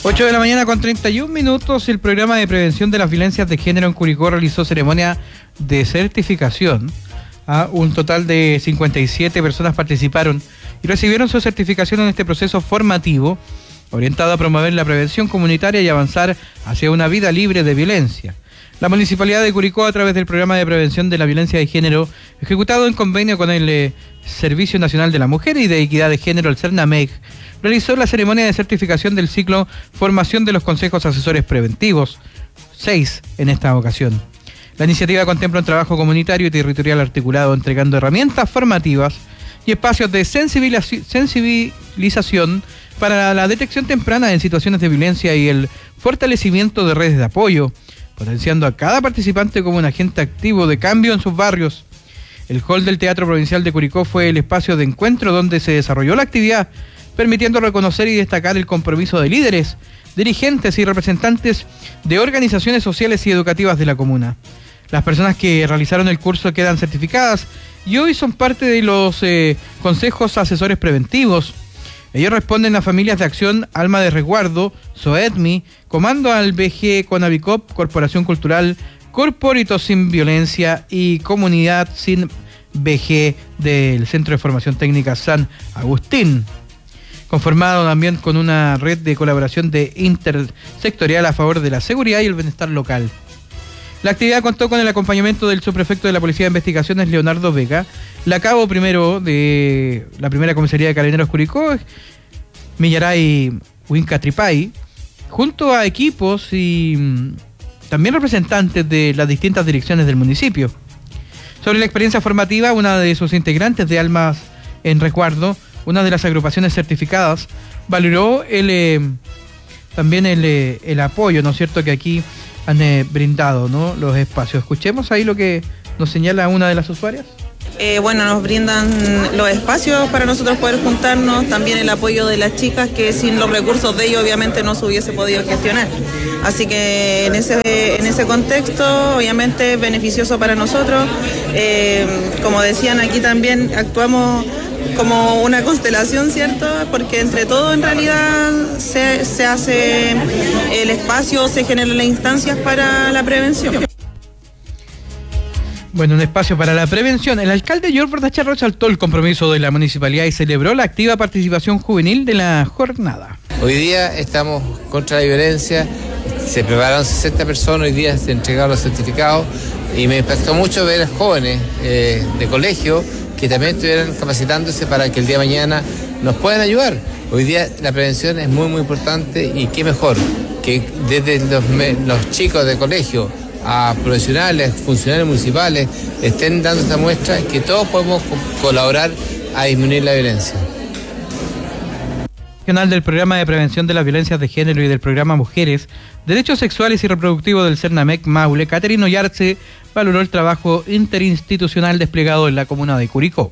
8 de la mañana con 31 minutos, el programa de prevención de las violencias de género en Curicó realizó ceremonia de certificación. Un total de 57 personas participaron y recibieron su certificación en este proceso formativo orientado a promover la prevención comunitaria y avanzar hacia una vida libre de violencia. La Municipalidad de Curicó, a través del programa de prevención de la violencia de género, ejecutado en convenio con el Servicio Nacional de la Mujer y de Equidad de Género, el CERNAMEG, realizó la ceremonia de certificación del ciclo Formación de los Consejos Asesores Preventivos, 6 en esta ocasión. La iniciativa contempla un trabajo comunitario y territorial articulado, entregando herramientas formativas y espacios de sensibilización para la detección temprana en situaciones de violencia y el fortalecimiento de redes de apoyo, potenciando a cada participante como un agente activo de cambio en sus barrios. El hall del Teatro Provincial de Curicó fue el espacio de encuentro donde se desarrolló la actividad, permitiendo reconocer y destacar el compromiso de líderes, dirigentes y representantes de organizaciones sociales y educativas de la comuna. Las personas que realizaron el curso quedan certificadas y hoy son parte de los consejos asesores preventivos. Ellos responden a Familias de Acción, Alma de Resguardo, SOETMI, Comando al BG Conavicop, Corporación Cultural, Corpóritos Sin Violencia y Comunidad Sin BG del Centro de Formación Técnica San Agustín, conformado también con una red de colaboración intersectorial a favor de la seguridad y el bienestar local. La actividad contó con el acompañamiento del subprefecto de la Policía de Investigaciones, Leonardo Vega, la cabo primero de la primera comisaría de Carabineros Curicó, Millaray Huincatripay, junto a equipos y también representantes de las distintas direcciones del municipio. Sobre la experiencia formativa, una de sus integrantes de Almas en Resguardo, una de las agrupaciones certificadas, valoró también el apoyo, ¿no es cierto?, que aquí han brindado, ¿no?, los espacios. Escuchemos ahí lo que nos señala una de las usuarias. Nos brindan los espacios para nosotros poder juntarnos, también el apoyo de las chicas, que sin los recursos de ellos obviamente no se hubiese podido gestionar. Así que en ese contexto obviamente es beneficioso para nosotros. Como decían aquí, también actuamos como una constelación, ¿cierto? Porque entre todo en realidad se hace el espacio, se generan las instancias para la prevención. Bueno, un espacio para la prevención. El alcalde George Bordachar resaltó el compromiso de la municipalidad y celebró la activa participación juvenil de la jornada. Hoy día estamos contra la violencia, se prepararon 60 personas, hoy día se entregaron los certificados y me impactó mucho ver a jóvenes de colegio que también estuvieran capacitándose para que el día de mañana nos puedan ayudar. Hoy día la prevención es muy muy importante y qué mejor que desde los chicos de colegio a profesionales, funcionarios municipales, estén dando esta muestra que todos podemos colaborar a disminuir la violencia. Del programa de prevención de las violencias de género y del programa Mujeres, Derechos Sexuales y Reproductivos del CERNAMEG Maule, Caterino Yarce, valoró el trabajo interinstitucional desplegado en la comuna de Curicó.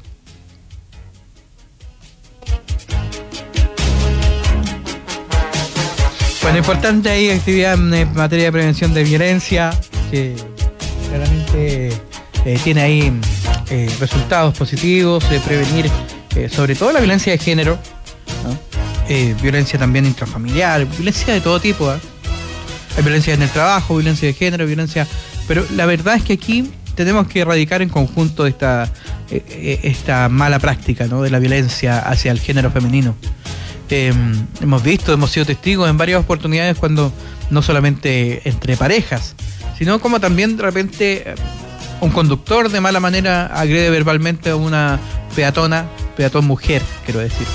Bueno, importante ahí actividad en materia de prevención de violencia, que claramente tiene ahí resultados positivos, prevenir sobre todo la violencia de género, ¿no? Violencia también intrafamiliar, violencia de todo tipo, Hay violencia en el trabajo, violencia de género, violencia... Pero la verdad es que aquí tenemos que erradicar en conjunto esta mala práctica, ¿no?, de la violencia hacia el género femenino. Hemos sido testigos en varias oportunidades cuando no solamente entre parejas, sino como también de repente un conductor de mala manera agrede verbalmente a una peatón mujer, quiero decir.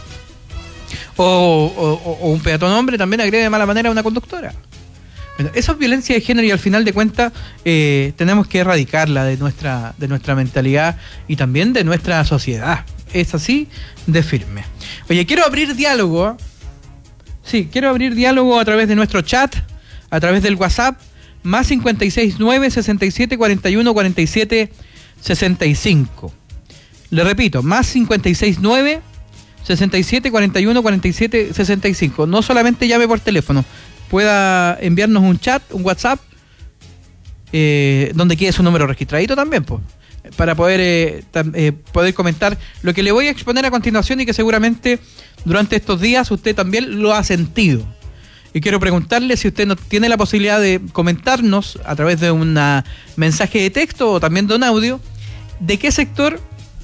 O un peatón hombre también agrede de mala manera a una conductora. Bueno, esa es violencia de género y al final de cuentas tenemos que erradicarla de nuestra mentalidad y también de nuestra sociedad. Es así de firme. Oye, quiero abrir diálogo. Sí, quiero abrir diálogo a través de nuestro chat, a través del WhatsApp, más 569 67 41 47 65. Le repito, más 569 67 41 47 65. No solamente llame por teléfono, pueda enviarnos un chat, un WhatsApp, donde quede su número registradito también, pues, para poder comentar lo que le voy a exponer a continuación y que seguramente durante estos días usted también lo ha sentido. Y quiero preguntarle si usted no tiene la posibilidad de comentarnos a través de un mensaje de texto o también de un audio, de qué sector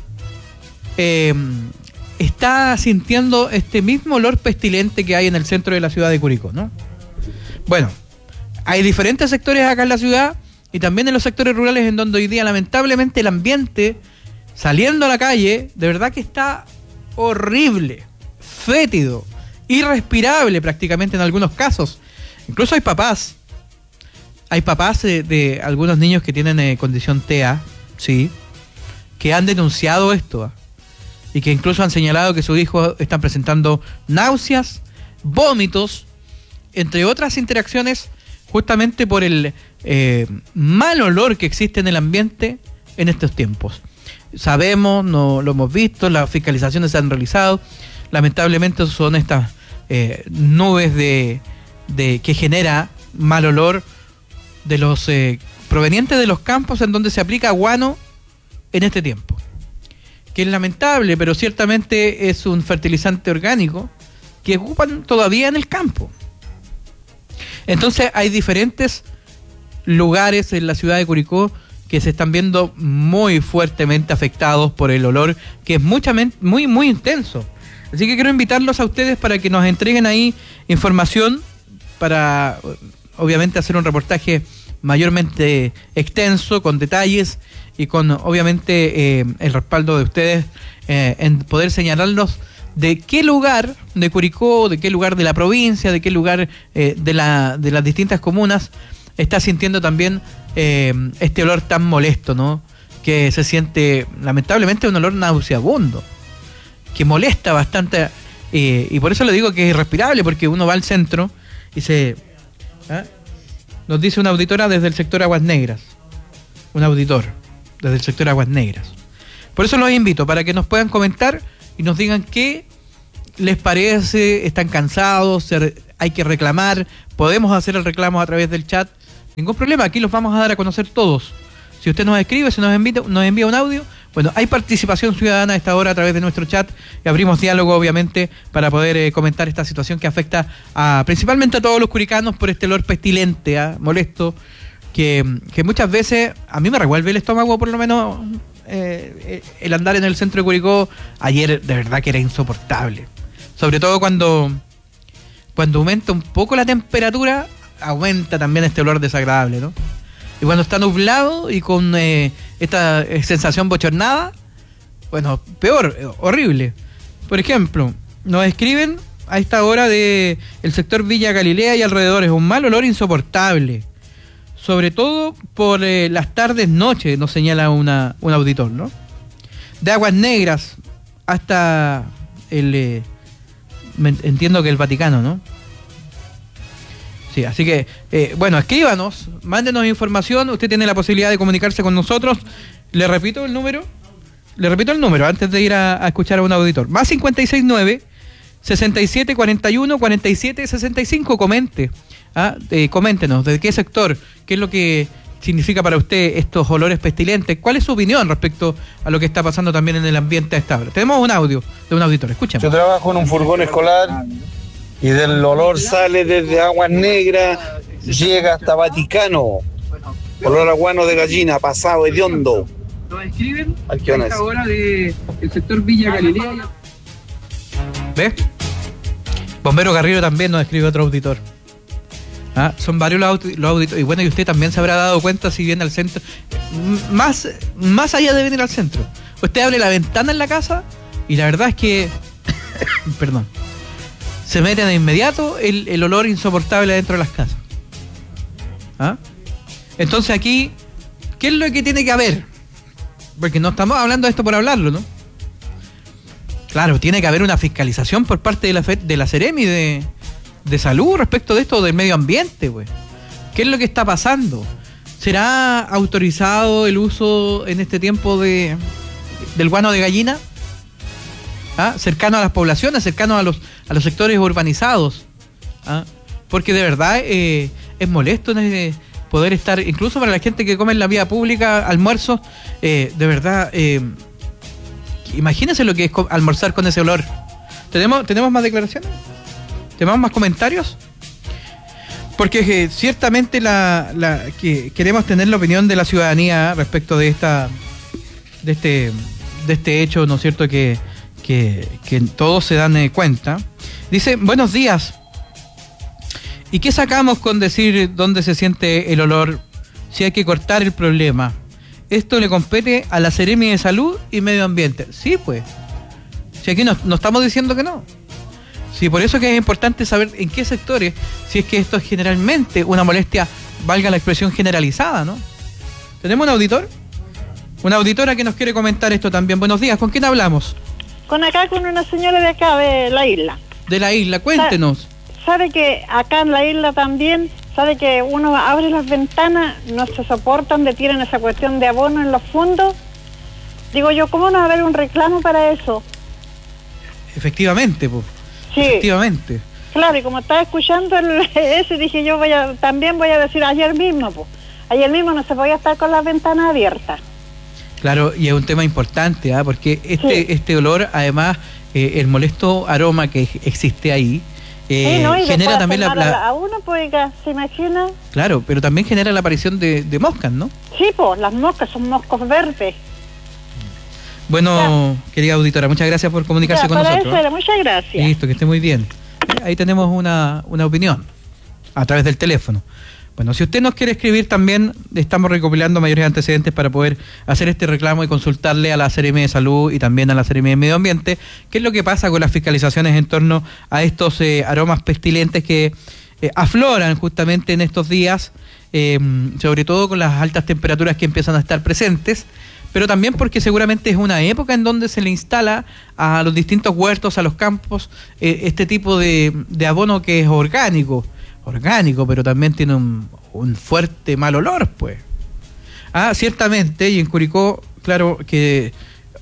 está sintiendo este mismo olor pestilente que hay en el centro de la ciudad de Curicó, ¿no? Bueno, hay diferentes sectores acá en la ciudad y también en los sectores rurales en donde hoy día lamentablemente el ambiente saliendo a la calle de verdad que está horrible, fétido, irrespirable prácticamente en algunos casos. Incluso hay papás de algunos niños que tienen condición TEA, sí, que han denunciado esto y que incluso han señalado que sus hijos están presentando náuseas, vómitos, entre otras interacciones, justamente por el mal olor que existe en el ambiente en estos tiempos. Sabemos, no lo hemos visto, las fiscalizaciones se han realizado, lamentablemente son estas nubes de que genera mal olor de los provenientes de los campos en donde se aplica guano en este tiempo, que es lamentable, pero ciertamente es un fertilizante orgánico que ocupan todavía en el campo. Entonces hay diferentes lugares en la ciudad de Curicó que se están viendo muy fuertemente afectados por el olor, que es muy intenso. Así que quiero invitarlos a ustedes para que nos entreguen ahí información para, obviamente, hacer un reportaje mayormente extenso, con detalles y con, obviamente, el respaldo de ustedes en poder señalarnos de qué lugar de Curicó, de qué lugar de la provincia, de qué lugar de las distintas comunas está sintiendo también este olor tan molesto, ¿no? Que se siente, lamentablemente, un olor nauseabundo, que molesta bastante, y por eso le digo que es irrespirable, porque uno va al centro y nos dice una auditora desde el sector Aguas Negras, un auditor desde el sector Aguas Negras. Por eso los invito para que nos puedan comentar y nos digan qué les parece, están cansados, hay que reclamar, podemos hacer el reclamo a través del chat, ningún problema, aquí los vamos a dar a conocer todos. Si usted nos escribe, si nos envía un audio, bueno, hay participación ciudadana a esta hora a través de nuestro chat y abrimos diálogo, obviamente, para poder comentar esta situación que afecta principalmente a todos los curicanos por este olor pestilente, molesto, que muchas veces a mí me revuelve el estómago, por lo menos el andar en el centro de Curicó. Ayer de verdad que era insoportable, sobre todo cuando aumenta un poco la temperatura, aumenta también este olor desagradable, ¿no? Y cuando está nublado y con esta sensación bochornada, bueno, peor, horrible. Por ejemplo, nos escriben a esta hora de el sector Villa Galilea y alrededores, un mal olor insoportable, sobre todo por las tardes, noches, nos señala un auditor, ¿no? De Aguas Negras hasta entiendo que el Vaticano, ¿no? Sí, así que, bueno, escríbanos, mándenos información, usted tiene la posibilidad de comunicarse con nosotros. Le repito el número antes de ir a escuchar a un auditor. Más 569-6741-4765, coméntenos, ¿de qué sector? ¿Qué es lo que significa para usted estos olores pestilentes? ¿Cuál es su opinión respecto a lo que está pasando también en el ambiente a esta hora? Tenemos un audio de un auditor, escuchemos. Yo trabajo en un furgón escolar y del olor sale desde Aguas Negras, llega hasta Vaticano. Olor a guano de gallina, pasado hediondo. Nos escriben a esta hora del sector Villa Galilea. ¿Ves? Bombero Garrido también nos escribe otro auditor. Son varios los auditores. Y bueno, y usted también se habrá dado cuenta si viene al centro. Más allá de venir al centro. Usted abre la ventana en la casa y la verdad es que perdón, se mete de inmediato el olor insoportable dentro de las casas. Entonces aquí, ¿qué es lo que tiene que haber? Porque no estamos hablando de esto por hablarlo, ¿no? Claro, tiene que haber una fiscalización por parte de la Seremi de salud respecto de esto, del medio ambiente, pues. ¿Qué es lo que está pasando? ¿Será autorizado el uso en este tiempo del guano de gallina? Cercano a las poblaciones, cercano a los sectores urbanizados. Porque de verdad es molesto poder estar, incluso para la gente que come en la vía pública, almuerzos, de verdad, imagínense lo que es almorzar con ese olor. ¿Tenemos más declaraciones? ¿Tenemos más comentarios? Porque ciertamente que queremos tener la opinión de la ciudadanía respecto de este hecho, ¿no es cierto?, que todos se dan cuenta. Dice, buenos días. ¿Y qué sacamos con decir dónde se siente el olor si hay que cortar el problema? Esto le compete a la Seremi de Salud y Medio Ambiente. Sí, pues. Si aquí no estamos diciendo que no. Sí, por eso que es importante saber en qué sectores, si es que esto es generalmente una molestia, valga la expresión, generalizada, ¿no? ¿Tenemos un auditor? Una auditora que nos quiere comentar esto también. Buenos días, ¿con quién hablamos? Con una señora de acá, de la isla. De la isla, cuéntenos. Sabe que acá en la isla también, sabe que uno abre las ventanas, no se soporta donde tienen esa cuestión de abono en los fondos. Digo yo, ¿cómo no va a haber un reclamo para eso? Efectivamente, pues. Sí. Efectivamente. Claro, y como estaba escuchando ese, dije yo también voy a decir ayer mismo, pues. Ayer mismo no se podía estar con las ventanas abiertas. Claro, y es un tema importante, porque este olor, además, el molesto aroma que existe ahí, sí, ¿no? Y genera también a uno, pues, ¿se imagina? Claro, pero también genera la aparición de moscas, ¿no? Sí, pues, las moscas son moscos verdes. Bueno, querida auditora, muchas gracias por comunicarse con nosotros. Eso era, muchas gracias. Listo, que esté muy bien. Ahí tenemos una opinión a través del teléfono. Bueno, si usted nos quiere escribir también, estamos recopilando mayores antecedentes para poder hacer este reclamo y consultarle a la Seremi de Salud y también a la Seremi de Medio Ambiente qué es lo que pasa con las fiscalizaciones en torno a estos aromas pestilentes que afloran justamente en estos días, sobre todo con las altas temperaturas que empiezan a estar presentes, pero también porque seguramente es una época en donde se le instala a los distintos huertos, a los campos, este tipo de abono que es orgánico, pero también tiene un fuerte mal olor, pues. Ciertamente, y en Curicó, claro que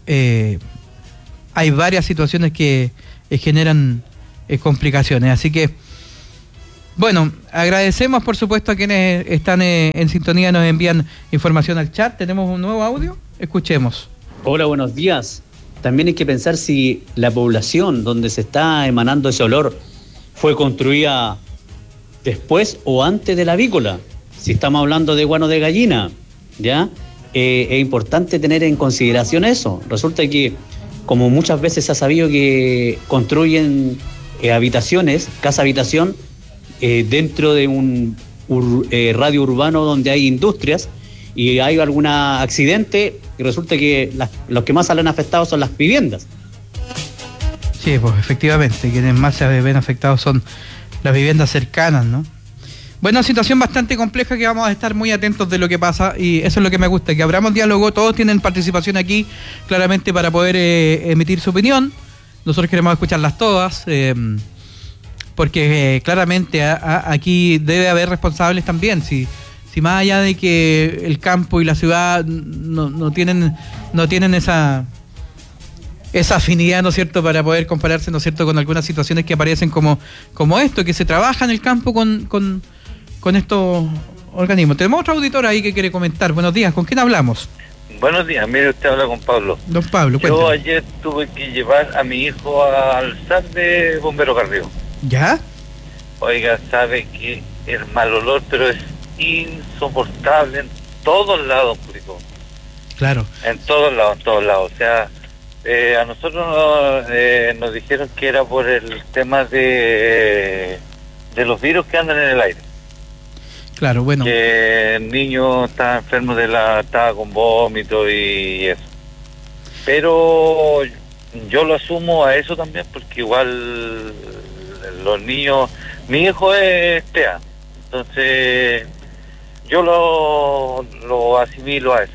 hay varias situaciones que generan complicaciones, así que, bueno, agradecemos por supuesto a quienes están en sintonía, nos envían información al chat. Tenemos un nuevo audio, escuchemos. Hola, buenos días. También hay que pensar si la población donde se está emanando ese olor fue construida después o antes de la avícola. Si estamos hablando de guano de gallina, ¿ya? Es importante tener en consideración eso. Resulta que, como muchas veces se ha sabido que construyen habitaciones, casa-habitación, dentro de un radio urbano donde hay industrias y hay algún accidente, y resulta que los que más salen afectados son las viviendas. Sí, pues efectivamente, quienes más se ven afectados son las viviendas cercanas, ¿no? Bueno, situación bastante compleja que vamos a estar muy atentos de lo que pasa y eso es lo que me gusta, que abramos diálogo, todos tienen participación aquí claramente para poder emitir su opinión. Nosotros queremos escucharlas todas, porque claramente aquí debe haber responsables también. Si más allá de que el campo y la ciudad no tienen esa afinidad, ¿no es cierto?, para poder compararse, ¿no es cierto?, con algunas situaciones que aparecen como esto, que se trabaja en el campo con estos organismos. Tenemos otro auditor ahí que quiere comentar. Buenos días, ¿con quién hablamos? Buenos días, mire, usted habla con Pablo. Don Pablo, yo cuéntame. ayer tuve que llevar a mi hijo al SAT de Bombero Carrillo. ¿Ya? Oiga, sabe que el mal olor, pero es insoportable en todos lados, Curicó. Claro. En todos lados. O sea, a nosotros nos dijeron que era por el tema de los virus que andan en el aire. Claro, bueno. Que el niño estaba enfermo estaba con vómito y eso. Pero yo lo asumo a eso también, porque igual los niños, mi hijo es TEA, entonces yo lo asimilo a eso.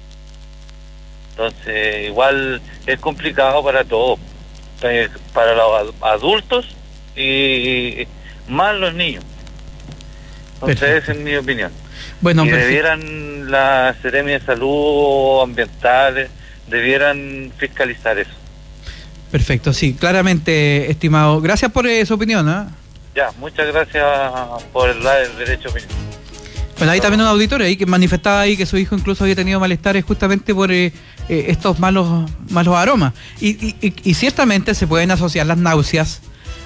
Entonces igual es complicado para todos, para los adultos y más los niños. Entonces Perfecto. esa es mi opinión. Bueno, y perfecto. debieran la Seremi de Salud ambientales, debieran fiscalizar eso. Perfecto, sí, claramente, estimado. Gracias por su opinión, ¿eh? Ya, muchas gracias por el derecho a opinión. Bueno, hay también un auditor ahí que manifestaba ahí que su hijo incluso había tenido malestares justamente por estos malos aromas. Y ciertamente se pueden asociar las náuseas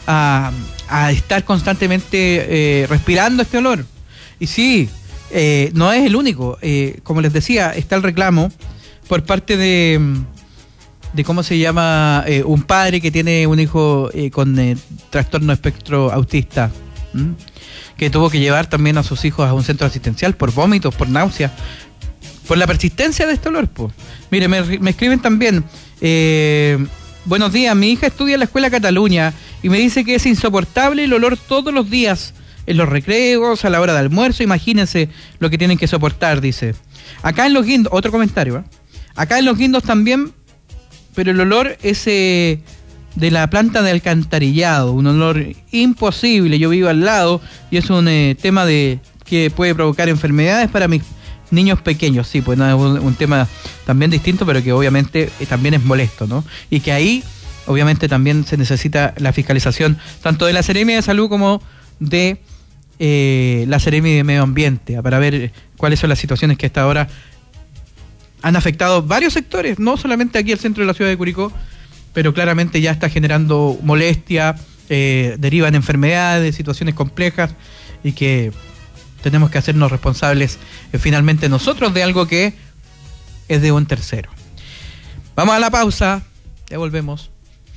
a estar constantemente respirando este olor. Y sí, no es el único. Como les decía, está el reclamo por parte de ¿cómo se llama? Un padre que tiene un hijo con trastorno espectro autista, que tuvo que llevar también a sus hijos a un centro asistencial por vómitos, por náuseas, por la persistencia de este olor. Pues. Mire, me escriben también, buenos días, mi hija estudia en la Escuela Cataluña y me dice que es insoportable el olor todos los días, en los recreos, a la hora de almuerzo, imagínense lo que tienen que soportar, dice. Acá en Los Guindos, otro comentario, acá en Los Guindos también, pero el olor es de la planta de alcantarillado, un olor imposible, yo vivo al lado y es un tema que puede provocar enfermedades para mis niños pequeños, sí, pues no, es un tema también distinto, pero que obviamente también es molesto, ¿no? Y que ahí obviamente también se necesita la fiscalización tanto de la Seremi de Salud como de la Seremi de Medio Ambiente, para ver cuáles son las situaciones que hasta ahora han afectado varios sectores, no solamente aquí al centro de la ciudad de Curicó, pero claramente ya está generando molestia, derivan enfermedades, situaciones complejas, y que tenemos que hacernos responsables finalmente nosotros de algo que es de un tercero. Vamos a la pausa, ya volvemos.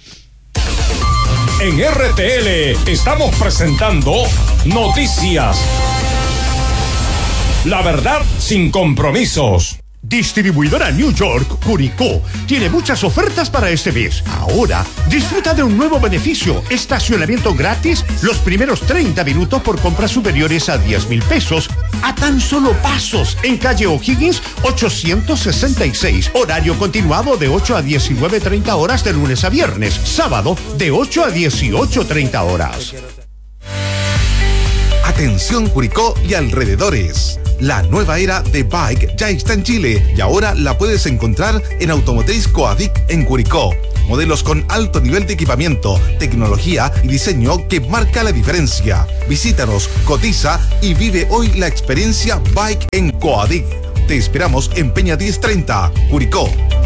En RTL estamos presentando Noticias. La verdad sin compromisos. Distribuidora New York, Curicó, tiene muchas ofertas para este mes. Ahora, disfruta de un nuevo beneficio: estacionamiento gratis los primeros 30 minutos por compras superiores a 10,000 pesos, a tan solo pasos, en calle O'Higgins 866. Horario continuado de 8 a 19:30 horas de lunes a viernes. Sábado de 8 a 18:30 horas. Atención Curicó y alrededores. La nueva era de Bike ya está en Chile y ahora la puedes encontrar en Automotriz Coadic en Curicó. Modelos con alto nivel de equipamiento, tecnología y diseño que marca la diferencia. Visítanos, cotiza y vive hoy la experiencia Bike en Coadic. Te esperamos en Peña 1030, Curicó.